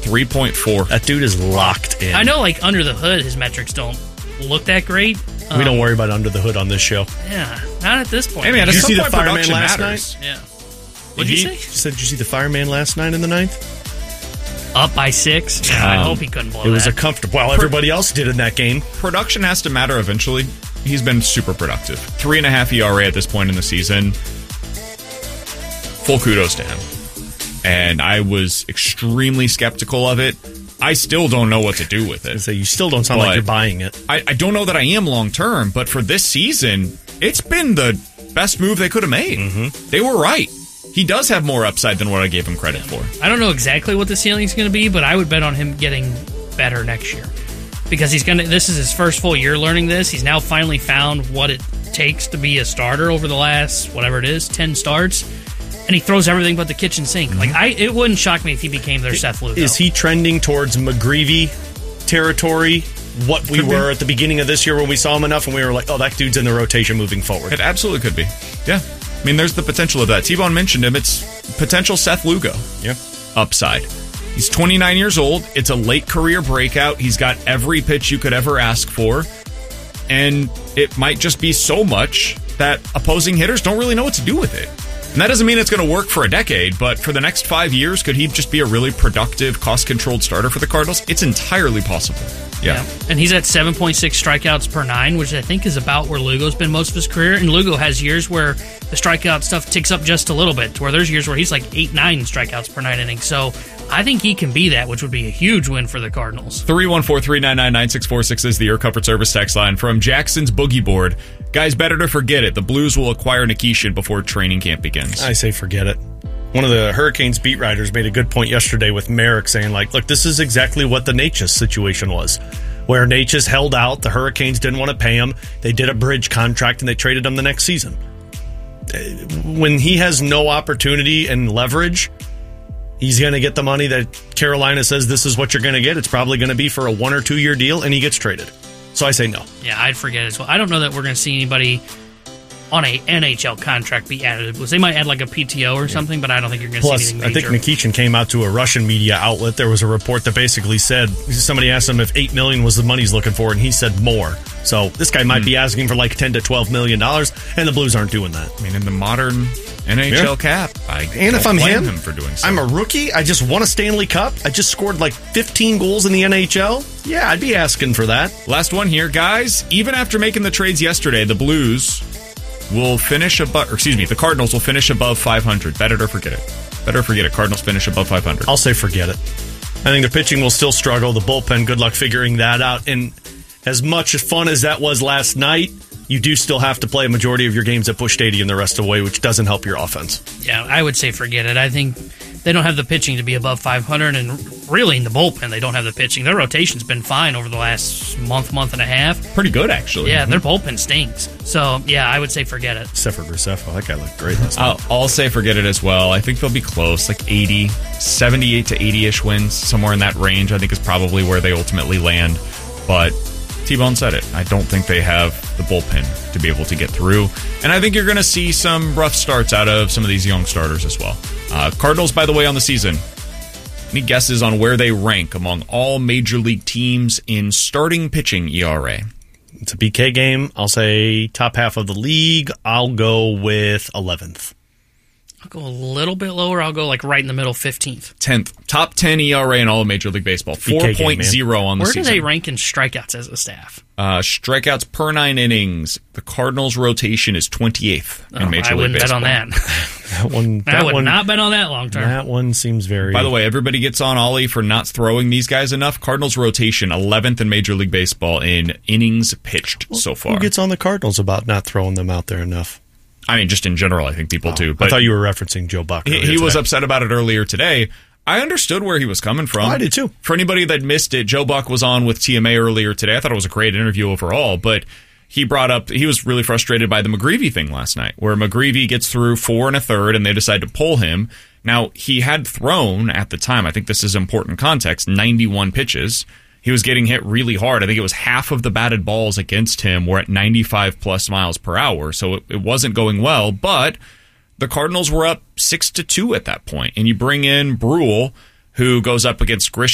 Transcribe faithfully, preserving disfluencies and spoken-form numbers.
three point four. That dude is locked in. I know, like, under the hood, his metrics don't look that great. We um, don't worry about under the hood on this show. Yeah, not at this point. Hey, man, did you see the point, fireman last matters. night? Yeah. What'd you say? You said, did you see the fireman last night in the ninth? Up by six? Yeah, um, I hope he couldn't blow It was that. a comfortable... Well, everybody else did in that game. Production has to matter eventually. He's been super productive. Three and a half E R A at this point in the season. Full kudos to him. And I was extremely skeptical of it. I still don't know what to do with it. So you still don't sound but like you're buying it. I, I don't know that I am long term, but for this season, it's been the best move they could have made. Mm-hmm. They were right. He does have more upside than what I gave him credit for. I don't know exactly what the ceiling's going to be, but I would bet on him getting better next year. Because he's going to. This is his first full year learning this. He's now finally found what it takes to be a starter over the last, whatever it is, ten starts. And he throws everything but the kitchen sink. Mm-hmm. Like I, it wouldn't shock me if he became their Seth Lugo. Is he trending towards McGreevy territory? What we could were be. at the beginning of this year when we saw him enough and we were like, oh, that dude's in the rotation moving forward. It absolutely could be. Yeah. I mean, there's the potential of that. T-Bone mentioned him. It's potential Seth Lugo. Yeah. Upside. He's twenty-nine years old. It's a late career breakout. He's got every pitch you could ever ask for. And it might just be so much that opposing hitters don't really know what to do with it. And that doesn't mean it's going to work for a decade, but for the next five years, could he just be a really productive, cost-controlled starter for the Cardinals? It's entirely possible. Yeah. yeah. And he's at seven point six strikeouts per nine, which I think is about where Lugo's been most of his career. And Lugo has years where the strikeout stuff ticks up just a little bit, to where there's years where he's like eight, nine strikeouts per nine innings. So I think he can be that, which would be a huge win for the Cardinals. three one four, three nine nine, nine six four six is the Air Comfort Service text line from Jackson's Boogie Board. Guys, better to forget it. The Blues will acquire Nikishin before training camp begins. I say forget it. One of the Hurricanes beat writers made a good point yesterday with Merrick saying, like, look, this is exactly what the Natchez situation was, where Natchez held out. The Hurricanes didn't want to pay him. They did a bridge contract, and they traded him the next season. When he has no opportunity and leverage, he's going to get the money that Carolina says this is what you're going to get. It's probably going to be for a one- or two-year deal, and he gets traded. So I say no. Yeah, I'd forget it as well. I don't know that we're going to see anybody on a N H L contract be added. They might add like a P T O or yeah. something, but I don't think you're going to see anything major. I think Nikishin came out to a Russian media outlet. There was a report that basically said, somebody asked him if eight million dollars was the money he's looking for, and he said more. So this guy might mm. be asking for like ten to twelve million dollars, and the Blues aren't doing that. I mean, in the modern N H L yeah. cap, I and if I'm him, him for doing so. I'm a rookie. I just won a Stanley Cup. I just scored like fifteen goals in the N H L. Yeah, I'd be asking for that. Last one here, guys. Even after making the trades yesterday, the Blues will finish above, or excuse me, the Cardinals will finish above five hundred. Bet it or forget it. Bet it or forget it. Cardinals finish above five hundred. I'll say forget it. I think the pitching will still struggle. The bullpen, good luck figuring that out. And as much fun as that was last night, you do still have to play a majority of your games at Busch Stadium the rest of the way, which doesn't help your offense. Yeah, I would say forget it. I think they don't have the pitching to be above five hundred, and really in the bullpen, they don't have the pitching. Their rotation's been fine over the last month, month and a half. Pretty good, actually. Yeah, mm-hmm. Their bullpen stinks. So, yeah, I would say forget it. Except for Graceffo. That guy looked great last night. I'll, I'll say forget it as well. I think they'll be close, like eighty, seventy-eight to eighty-ish wins, somewhere in that range, I think is probably where they ultimately land. But T-Bone said it. I don't think they have the bullpen to be able to get through. And I think you're going to see some rough starts out of some of these young starters as well. Uh, Cardinals, by the way, on the season, any guesses on where they rank among all major league teams in starting pitching E R A? It's a B K game. I'll say top half of the league. I'll go with eleventh. I'll go a little bit lower. I'll go like right in the middle, fifteenth. tenth. Top ten E R A in all of Major League Baseball. four point oh on the Where season. do they rank in strikeouts as a staff? Uh, strikeouts per nine innings. The Cardinals' rotation is twenty-eighth in oh, Major I League wouldn't Baseball. bet on that. that one, that I would one, not bet on that long term. That one seems very... By the way, everybody gets on Ollie for not throwing these guys enough. Cardinals' rotation, eleventh in Major League Baseball in innings pitched well, so far. Who gets on the Cardinals about not throwing them out there enough? I mean, just in general, I think people oh, do. But I thought you were referencing Joe Buck. He, he was upset about it earlier today. I understood where he was coming from. Oh, I did too. For anybody that missed it, Joe Buck was on with T M A earlier today. I thought it was a great interview overall, but he brought up, he was really frustrated by the McGreevy thing last night, where McGreevy gets through four and a third and they decide to pull him. Now, he had thrown at the time, I think this is important context, ninety-one pitches. He was getting hit really hard. I think it was half of the batted balls against him were at ninety-five plus miles per hour, so it, it wasn't going well, but the Cardinals were up six to two at that point, and you bring in Brule, who goes up against Grisham